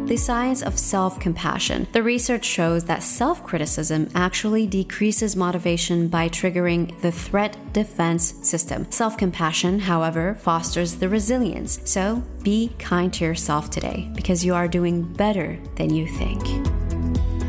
The science of self-compassion. The research shows that self-criticism actually decreases motivation by triggering the threat defense system. Self-compassion, however, fosters the resilience. So be kind to yourself today because you are doing better than you think.